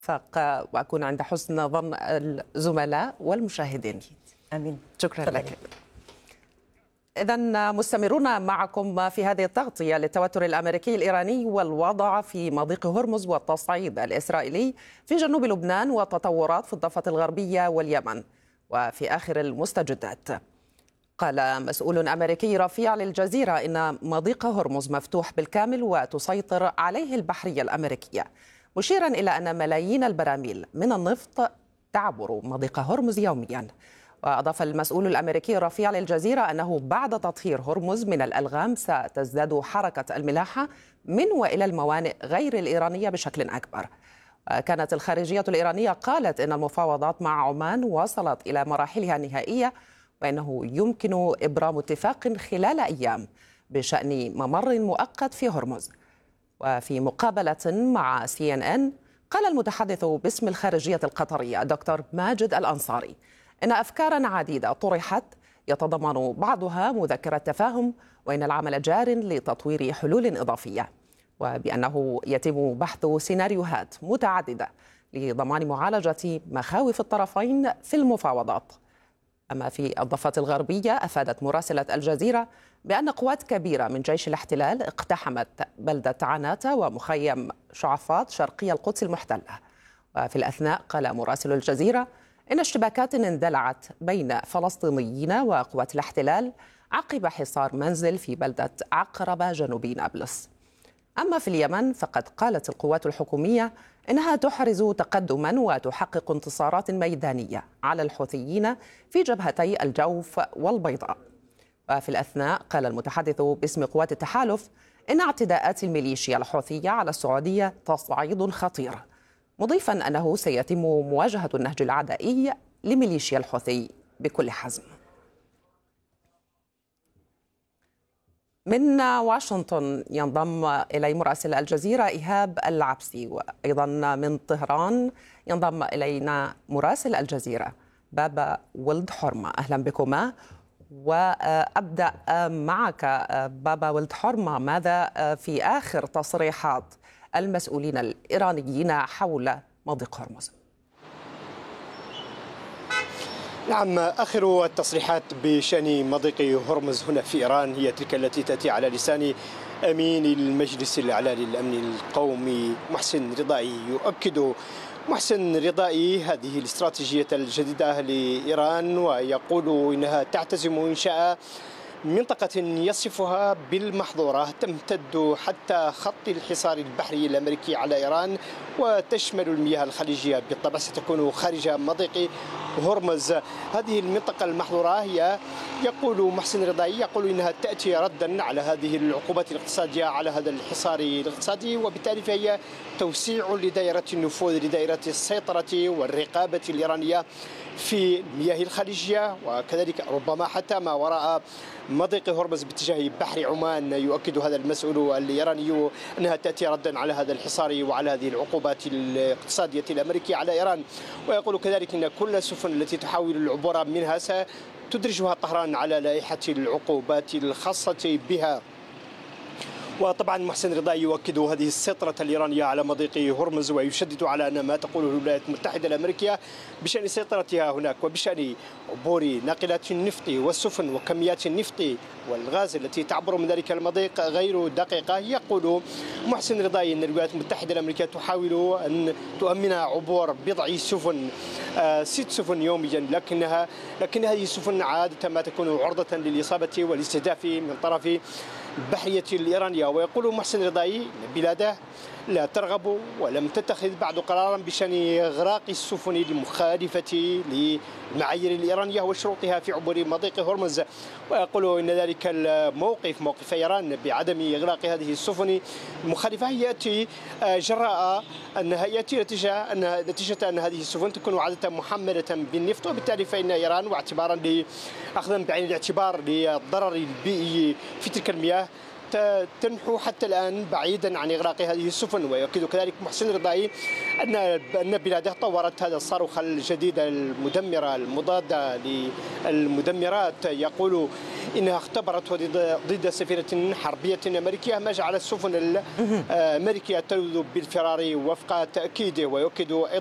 وأكون عند حسن ظن الزملاء والمشاهدين. آمين. شكرا لك. إذن مستمرون معكم في هذه التغطية للتوتر الأمريكي الإيراني والوضع في مضيق هرمز والتصعيد الإسرائيلي في جنوب لبنان والتطورات في الضفة الغربية واليمن. وفي آخر المستجدات، قال مسؤول أمريكي رفيع للجزيرة إن مضيق هرمز مفتوح بالكامل وتسيطر عليه البحرية الأمريكية، مشيرا إلى أن ملايين البراميل من النفط تعبر مضيق هرمز يوميا. وأضاف المسؤول الأمريكي الرفيع للجزيرة أنه بعد تطهير هرمز من الألغام ستزداد حركة الملاحة من وإلى الموانئ غير الإيرانية بشكل أكبر. كانت الخارجية الإيرانية قالت إن المفاوضات مع عمان وصلت إلى مراحلها النهائية، وإنه يمكن إبرام اتفاق خلال أيام بشأن ممر مؤقت في هرمز. وفي مقابلة مع CNN قال المتحدث باسم الخارجية القطرية دكتور ماجد الأنصاري إن أفكارا عديدة طرحت يتضمن بعضها مذكرة تفاهم، وإن العمل جار لتطوير حلول إضافية، وبأنه يتم بحث سيناريوهات متعددة لضمان معالجة مخاوف الطرفين في المفاوضات. أما في الضفة الغربية، أفادت مراسلة الجزيرة بأن قوات كبيرة من جيش الاحتلال اقتحمت بلدة عناتة ومخيم شعفاط شرقي القدس المحتلة. وفي الأثناء قال مراسل الجزيرة إن اشتباكات اندلعت بين فلسطينيين وقوات الاحتلال عقب حصار منزل في بلدة عقربة جنوب نابلس. أما في اليمن، فقد قالت القوات الحكومية إنها تحرز تقدما وتحقق انتصارات ميدانية على الحوثيين في جبهتي الجوف والبيضاء. وفي الأثناء قال المتحدث باسم قوات التحالف إن اعتداءات الميليشيا الحوثية على السعودية تصعيد خطير، مضيفا أنه سيتم مواجهة النهج العدائي لميليشيا الحوثي بكل حزم. من واشنطن ينضم إلي مراسل الجزيرة إيهاب العبسي، وأيضا من طهران ينضم إلينا مراسل الجزيرة بابا ولد حرمة. أهلا بكما، وأبدأ معك بابا ولد حرمة. ماذا في آخر تصريحات المسؤولين الإيرانيين حول مضيق هرمز؟ نعم، آخر التصريحات بشأن مضيق هرمز هنا في إيران هي تلك التي تأتي على لسان أمين المجلس الأعلى للأمن القومي محسن رضائي. يؤكد محسن رضائي هذه الاستراتيجية الجديدة لإيران، ويقول إنها تعتزم إنشاء منطقة يصفها بالمحظورة تمتد حتى خط الحصار البحري الأمريكي على إيران، وتشمل المياه الخليجية. بالطبع ستكون خارج مضيق هرمز. هذه المنطقة المحظورة هي، يقول محسن رضائي، يقول إنها تأتي ردا على هذه العقوبات الاقتصادية على هذا الحصار الاقتصادي، وبالتالي فهي توسيع لدائرة النفوذ، لدائرة السيطرة والرقابة الإيرانية في المياه الخليجية، وكذلك ربما حتى ما وراء مضيق هرمز باتجاه بحر عمان. يؤكد هذا المسؤول الإيراني أنها تأتي ردا على هذا الحصار وعلى هذه العقوبات الاقتصادية الأمريكية على إيران. ويقول كذلك أن كل السفن التي تحاول العبور منها ستدرجها طهران على لائحة العقوبات الخاصة بها. وطبعا محسن رضائي يؤكد هذه السيطرة الإيرانية على مضيق هرمز، ويشدد على أن ما تقوله الولايات المتحدة الأمريكية بشأن سيطرتها هناك وبشأن عبور ناقلات النفط والسفن وكميات النفط والغاز التي تعبر من ذلك المضيق غير دقيقة. يقول محسن رضائي أن الولايات المتحدة الأمريكية تحاول أن تؤمن عبور بضع سفن، 6 سفن يوميا، لكن هذه السفن عادة ما تكون عرضة للإصابة والاستهداف من طرف البحرية الإيرانية. ويقول محسن رضائي بلاده لا ترغب ولم تتخذ بعد قرارا بشأن إغراق السفن المخالفة للمعايير الإيرانية وشروطها في عبور مضيق هرمز. ويقول إن ذلك موقف إيران بعدم إغلاق هذه السفن المخالفة يأتي جراء أنها يأتي نتيجة أن هذه السفن تكون عادة محملة بالنفط، وبالتالي فإن إيران، واعتبارا أخذا بعين الاعتبار للضرر البيئي في تلك المياه، زالت تنحو حتى الآن بعيدا عن إغراق هذه السفن. ويؤكد كذلك محسن رضائي أن بلاده طورت هذا الصاروخ الجديد المدمرة المضادة للمدمرات. يقول إنها اختبرته ضد سفينة حربية أمريكية، ما جعل السفن الأمريكية تلوذ بالفرار وفق تأكيده. ويؤكد